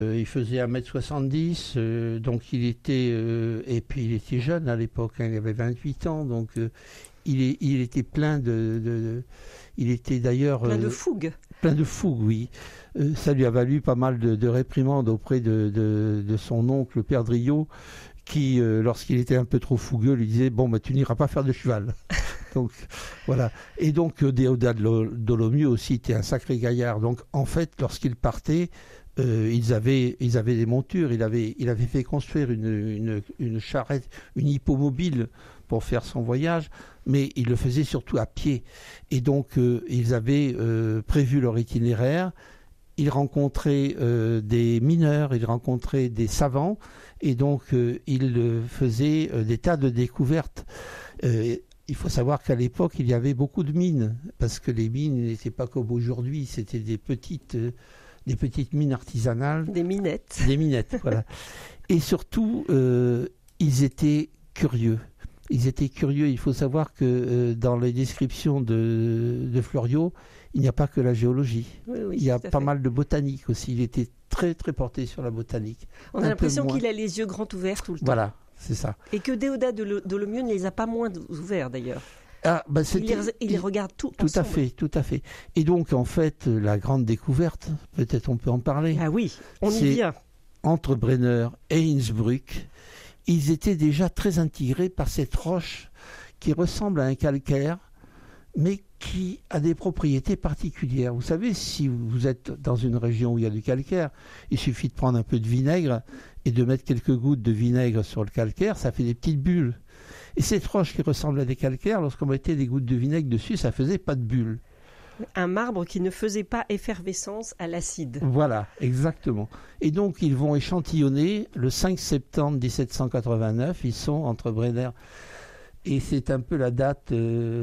Il faisait 1m70, donc il était... et puis il était jeune à l'époque, hein, il avait 28 ans, donc il était plein il était d'ailleurs... Plein de fougue. Plein de fougue, oui. Ça lui a valu pas mal de réprimandes auprès de son oncle, le père Driot, qui, lorsqu'il était un peu trop fougueux, lui disait « Bon, tu n'iras pas faire de cheval ». Donc, voilà. Et donc, Déodat de Dolomieu aussi était un sacré gaillard. Donc, en fait, lorsqu'il partait, ils avaient des montures. Il avait fait construire une charrette, une hippomobile pour faire son voyage, mais il le faisait surtout à pied. Et donc, ils avaient prévu leur itinéraire. Ils rencontraient des mineurs, ils rencontraient des savants, et donc ils faisaient des tas de découvertes. Il faut savoir qu'à l'époque, il y avait beaucoup de mines, parce que les mines n'étaient pas comme aujourd'hui, c'était des petites mines artisanales. Des minettes. Des minettes, voilà. Et surtout, ils étaient curieux. Il faut savoir que dans les descriptions de Fleuriot, il n'y a pas que la géologie. Oui, il y a pas mal de botanique aussi. Il était très, très porté sur la botanique. On a l'impression qu'il a les yeux grands ouverts tout le temps. Voilà, c'est ça. Et que Déodat de Dolomieu ne les a pas moins ouverts d'ailleurs. Ah, bah il les regarde tout ensemble. Tout à fait. Et donc, en fait, la grande découverte, peut-être on peut en parler. Ah oui, on y vient. Entre Brenner et Innsbruck, ils étaient déjà très intégrés par cette roche qui ressemble à un calcaire, mais qui a des propriétés particulières. Vous savez, si vous êtes dans une région où il y a du calcaire, il suffit de prendre un peu de vinaigre et de mettre quelques gouttes de vinaigre sur le calcaire, ça fait des petites bulles. Et cette roche qui ressemble à des calcaires, lorsqu'on mettait des gouttes de vinaigre dessus, ça faisait pas de bulles. Un marbre qui ne faisait pas effervescence à l'acide. Voilà, exactement. Et donc, ils vont échantillonner le 5 septembre 1789. Ils sont entre Brenner et c'est un peu la date,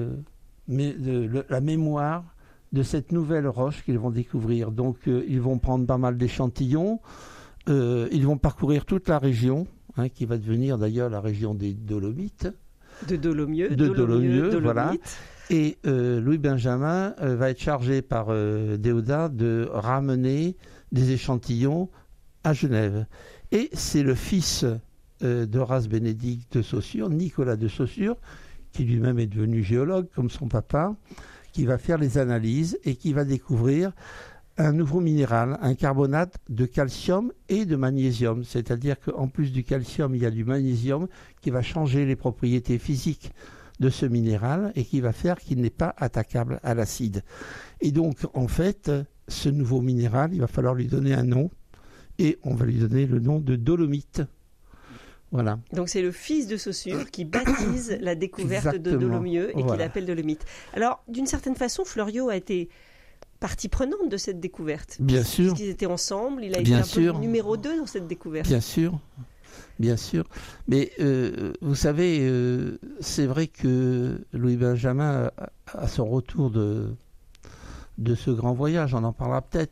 la mémoire de cette nouvelle roche qu'ils vont découvrir. Donc, ils vont prendre pas mal d'échantillons. Ils vont parcourir toute la région, qui va devenir d'ailleurs la région des Dolomites. De Dolomieu, voilà. Et Louis Benjamin va être chargé par Déodat de ramener des échantillons à Genève. Et c'est le fils d'Horace Bénédict de Saussure, Nicolas de Saussure, qui lui-même est devenu géologue comme son papa, qui va faire les analyses et qui va découvrir un nouveau minéral, un carbonate de calcium et de magnésium. C'est-à-dire qu'en plus du calcium, il y a du magnésium qui va changer les propriétés physiques de ce minéral et qui va faire qu'il n'est pas attaquable à l'acide. Et donc, en fait, ce nouveau minéral, il va falloir lui donner un nom et on va lui donner le nom de dolomite. Voilà. Donc, c'est le fils de Saussure qui baptise la découverte de Dolomieu et qui l'appelle dolomite. Alors, d'une certaine façon, Fleuriot a été partie prenante de cette découverte. Bien sûr. Parce qu'ils étaient ensemble, il a été un peu le numéro 2 dans cette découverte. Bien sûr. Bien sûr, mais vous savez, c'est vrai que Louis Benjamin, à son retour de ce grand voyage, on en parlera peut-être,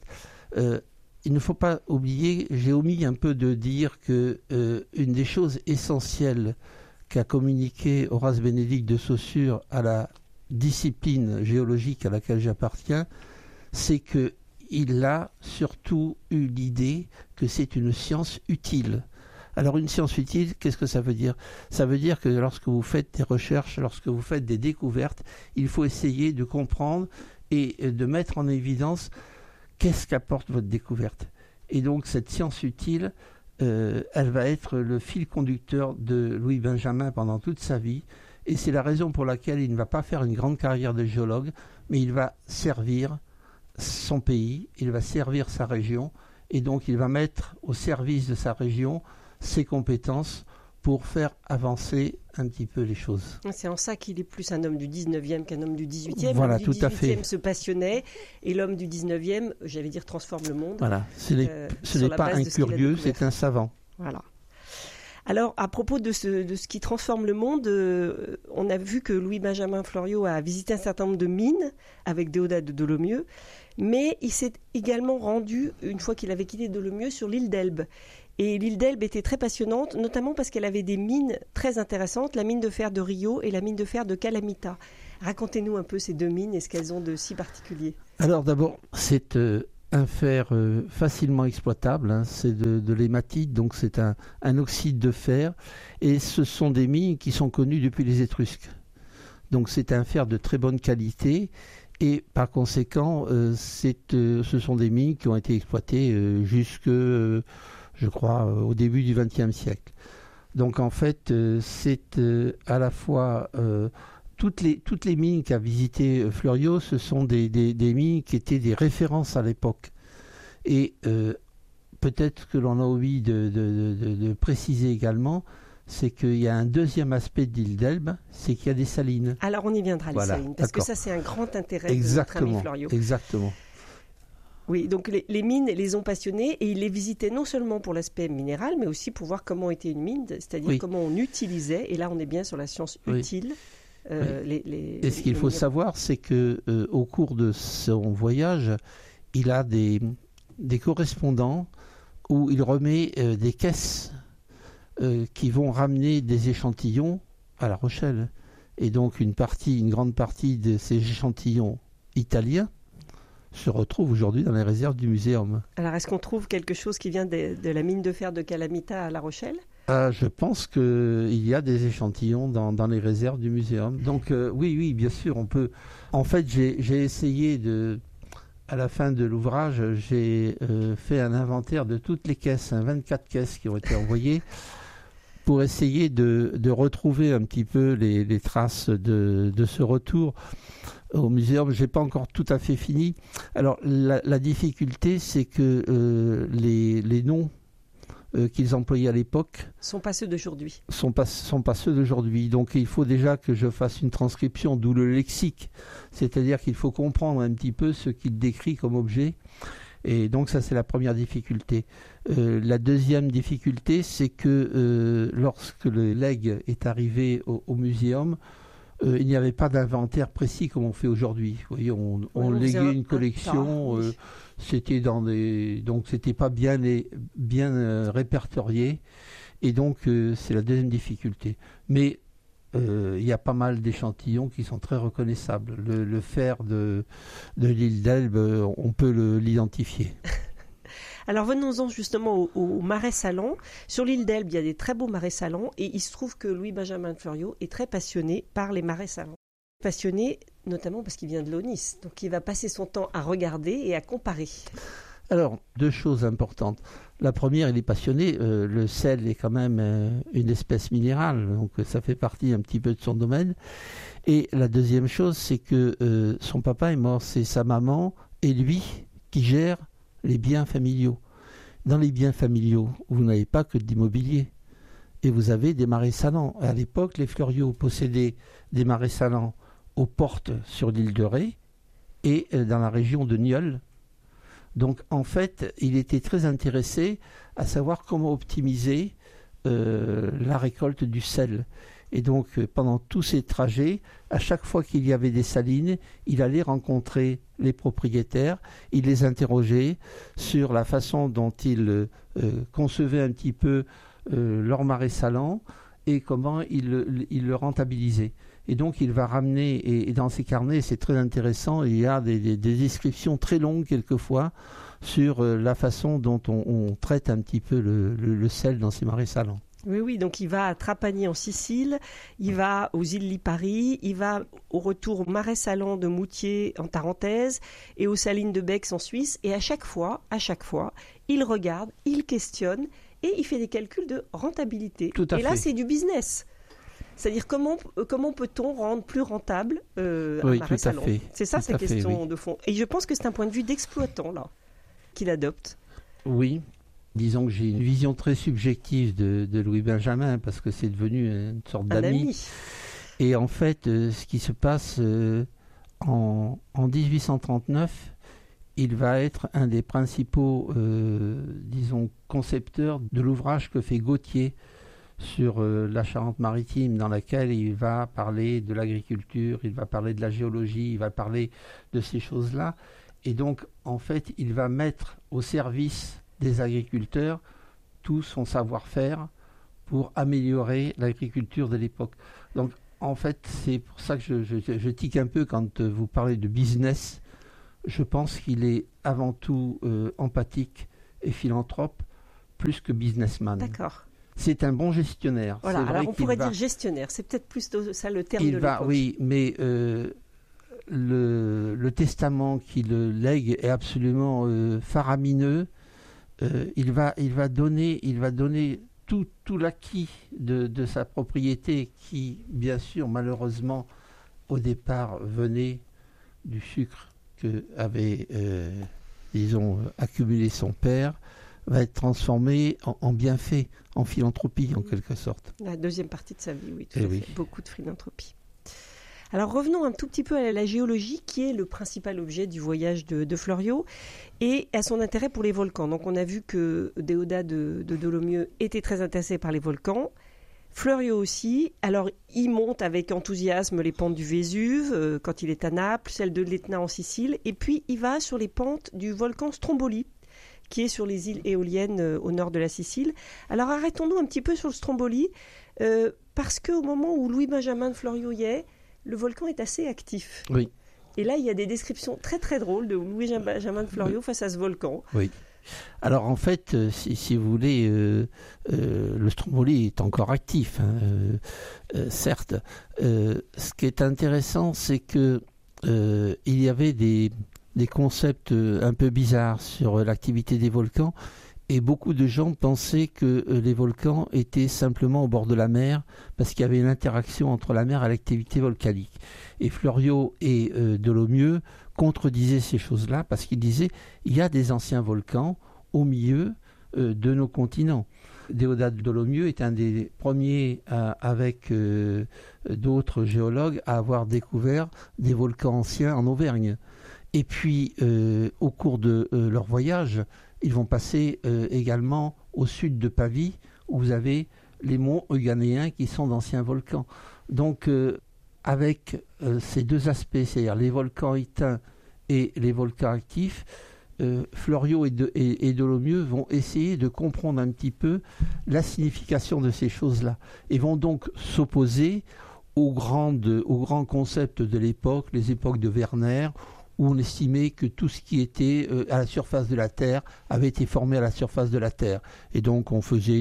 il ne faut pas oublier, j'ai omis un peu de dire que une des choses essentielles qu'a communiqué Horace Bénédict de Saussure à la discipline géologique à laquelle j'appartiens, c'est qu'il a surtout eu l'idée que c'est une science utile. Alors une science utile, qu'est-ce que ça veut dire ? Ça veut dire que lorsque vous faites des recherches, lorsque vous faites des découvertes, il faut essayer de comprendre et de mettre en évidence qu'est-ce qu'apporte votre découverte. Et donc cette science utile, elle va être le fil conducteur de Louis Benjamin pendant toute sa vie. Et c'est la raison pour laquelle il ne va pas faire une grande carrière de géologue, mais il va servir son pays, il va servir sa région, et donc il va mettre au service de sa région ses compétences pour faire avancer un petit peu les choses. C'est en ça qu'il est plus un homme du 19e qu'un homme du 18e. Voilà, l'homme du tout à 18e fait. Se passionnait et l'homme du 19e, j'allais dire, transforme le monde. Voilà, ce n'est pas un curieux, c'est un savant. Voilà. Alors, à propos de ce qui transforme le monde, on a vu que Louis Benjamin Fleuriot a visité un certain nombre de mines avec Déodat de Dolomieu, mais il s'est également rendu, une fois qu'il avait quitté Dolomieu, sur l'île d'Elbe. Et l'île d'Elbe était très passionnante, notamment parce qu'elle avait des mines très intéressantes, la mine de fer de Rio et la mine de fer de Calamita. Racontez-nous un peu ces deux mines et ce qu'elles ont de si particulier. Alors d'abord, c'est un fer facilement exploitable, hein, c'est de l'hématite, donc c'est un oxyde de fer, et ce sont des mines qui sont connues depuis les Étrusques. Donc c'est un fer de très bonne qualité, et par conséquent, ce sont des mines qui ont été exploitées jusque, je crois, au début du XXe siècle. Donc en fait, c'est à la fois... toutes les mines qu'a visité Fleuriot, ce sont des mines qui étaient des références à l'époque. Et peut-être que l'on a oublié de préciser également, c'est qu'il y a un deuxième aspect de l'île d'Elbe, c'est qu'il y a des salines. Alors on y viendra, les salines, parce que ça c'est un grand intérêt de notre ami Fleuriot. Exactement. Oui, donc les mines les ont passionnés et il les visitait non seulement pour l'aspect minéral, mais aussi pour voir comment était une mine, c'est-à-dire comment on utilisait, et là on est bien sur la science utile. Et ce qu'il faut savoir, c'est que au cours de son voyage, il a des correspondants où il remet des caisses qui vont ramener des échantillons à La Rochelle. Et donc une grande partie de ces échantillons italiens se retrouve aujourd'hui dans les réserves du muséum. Alors est-ce qu'on trouve quelque chose qui vient de la mine de fer de Calamita à La Rochelle ? Je pense qu'il y a des échantillons dans les réserves du muséum. Donc oui, bien sûr, on peut... En fait, j'ai essayé à la fin de l'ouvrage, j'ai fait un inventaire de toutes les caisses, 24 caisses qui ont été envoyées, pour essayer de retrouver un petit peu les traces de ce retour au muséum. Je n'ai pas encore tout à fait fini. Alors, la difficulté, c'est que les noms qu'ils employaient à l'époque sont pas ceux d'aujourd'hui. Sont pas ceux d'aujourd'hui. Donc il faut déjà que je fasse une transcription, d'où le lexique. C'est-à-dire qu'il faut comprendre un petit peu ce qu'il décrit comme objet. Et donc ça, c'est la première difficulté. La deuxième difficulté, c'est que lorsque le legs est arrivé au muséum, il n'y avait pas d'inventaire précis comme on fait aujourd'hui. Vous voyez, on léguait une collection, c'était donc c'était pas bien répertorié, et donc c'est la deuxième difficulté. Mais il y a pas mal d'échantillons qui sont très reconnaissables. Le fer de l'île d'Elbe, on peut l'identifier. Alors venons-en justement au marais salants. Sur l'île d'Elbe, il y a des très beaux marais salants et il se trouve que Louis-Benjamin Fleuriot est très passionné par les marais salants. Passionné notamment parce qu'il vient de l'Aunis, donc il va passer son temps à regarder et à comparer. Alors, deux choses importantes. La première, il est passionné. Le sel est quand même une espèce minérale, donc ça fait partie un petit peu de son domaine. Et la deuxième chose, c'est que son papa est mort, c'est sa maman et lui qui gèrent les biens familiaux. Dans les biens familiaux, vous n'avez pas que de l'immobilier. Et vous avez des marais salants. À l'époque, les Fleuriot possédaient des marais salants aux portes sur l'île de Ré et dans la région de Nieul. Donc, en fait, il était très intéressé à savoir comment optimiser la récolte du sel. Et donc, pendant tous ces trajets, à chaque fois qu'il y avait des salines, il allait rencontrer les propriétaires, il les interrogeait sur la façon dont ils concevaient un petit peu leur marais salant et comment ils le rentabilisaient. Et donc, il va ramener, et dans ses carnets, c'est très intéressant, il y a des descriptions très longues quelquefois sur la façon dont on traite un petit peu le sel dans ces marais salants. Oui, donc il va à Trapani en Sicile, il va aux îles Lipari, il va au retour au marais salant de Moutier en Tarentaise et aux salines de Bex en Suisse. Et à chaque fois, il regarde, il questionne et il fait des calculs de rentabilité. Et là, c'est du business. C'est-à-dire comment peut-on rendre plus rentable un marais salant. C'est ça sa question de fond. Et je pense que c'est un point de vue d'exploitant là qu'il adopte. Oui. Disons que j'ai une vision très subjective de Louis-Benjamin parce que c'est devenu une sorte d'ami. Et en fait, ce qui se passe en 1839, il va être un des principaux, concepteurs de l'ouvrage que fait Gautier sur la Charente-Maritime, dans laquelle il va parler de l'agriculture, il va parler de la géologie, il va parler de ces choses-là. Et donc, en fait, il va mettre au service des agriculteurs tout son savoir-faire pour améliorer l'agriculture de l'époque. Donc, en fait, c'est pour ça que je tique un peu quand vous parlez de business. je pense qu'il est avant tout empathique et philanthrope, plus que businessman. D'accord. C'est un bon gestionnaire. Voilà, alors on pourrait dire gestionnaire, c'est peut-être plus ça le terme de l'époque. Oui, mais le testament qu'il lègue est absolument faramineux. Il va donner tout l'acquis de sa propriété qui, bien sûr, malheureusement, au départ, venait du sucre que avait, accumulé son père, va être transformé en bienfait, en philanthropie, en quelque sorte. La deuxième partie de sa vie, oui, tout à fait. Beaucoup de philanthropie. Alors revenons un tout petit peu à la géologie, qui est le principal objet du voyage de Fleuriot, et à son intérêt pour les volcans. Donc on a vu que Déodat de Dolomieu était très intéressé par les volcans, Fleuriot aussi. Alors il monte avec enthousiasme les pentes du Vésuve quand il est à Naples, celle de l'Etna en Sicile, et puis il va sur les pentes du volcan Stromboli, qui est sur les îles éoliennes au nord de la Sicile. Alors arrêtons-nous un petit peu sur le Stromboli, parce qu'au moment où Louis-Benjamin de Fleuriot y est, le volcan est assez actif. Oui. Et là, il y a des descriptions très très drôles de Louis-Benjamin de Fleuriot face à ce volcan. Oui. Alors en fait, si vous voulez, le Stromboli est encore actif, certes. Ce qui est intéressant, c'est que il y avait des concepts un peu bizarres sur l'activité des volcans, et beaucoup de gens pensaient que les volcans étaient simplement au bord de la mer parce qu'il y avait une interaction entre la mer et l'activité volcanique. Et Fleuriot et Dolomieu contredisaient ces choses-là parce qu'ils disaient il y a des anciens volcans au milieu de nos continents. Déodat de Dolomieu est un des premiers, avec d'autres géologues, à avoir découvert des volcans anciens en Auvergne. Et puis, au cours de leur voyage, ils vont passer également au sud de Pavie, où vous avez les monts Euganéens qui sont d'anciens volcans. Donc, avec ces deux aspects, c'est-à-dire les volcans éteints et les volcans actifs, Fleuriot et Dolomieu vont essayer de comprendre un petit peu la signification de ces choses-là, et vont donc s'opposer aux grands concepts de l'époque, les époques de Werner, où on estimait que tout ce qui était à la surface de la Terre avait été formé à la surface de la Terre. Et donc on faisait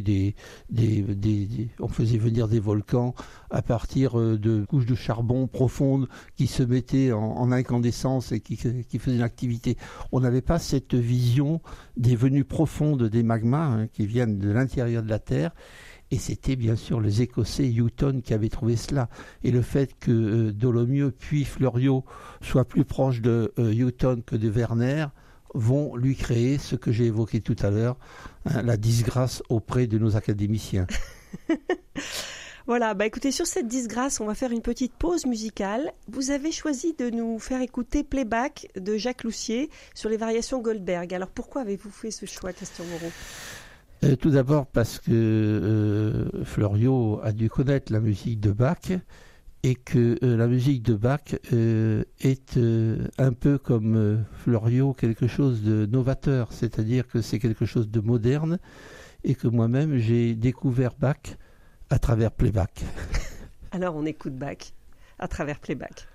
on faisait venir des volcans à partir de couches de charbon profondes qui se mettaient en incandescence et qui faisaient une activité. On n'avait pas cette vision des venues profondes des magmas qui viennent de l'intérieur de la Terre. Et c'était bien sûr les Écossais Houghton qui avaient trouvé cela. Et le fait que Dolomieu puis Fleuriot soient plus proches de Houghton que de Werner vont lui créer ce que j'ai évoqué tout à l'heure, la disgrâce auprès de nos académiciens. Voilà, écoutez, sur cette disgrâce, on va faire une petite pause musicale. Vous avez choisi de nous faire écouter Playback de Jacques Loussier sur les variations Goldberg. Alors pourquoi avez-vous fait ce choix, Christian Moreau ? Tout d'abord parce que Fleuriot a dû connaître la musique de Bach, et que la musique de Bach est un peu comme Fleuriot quelque chose de novateur, c'est-à-dire que c'est quelque chose de moderne, et que moi-même j'ai découvert Bach à travers Playback. Alors on écoute Bach à travers Playback.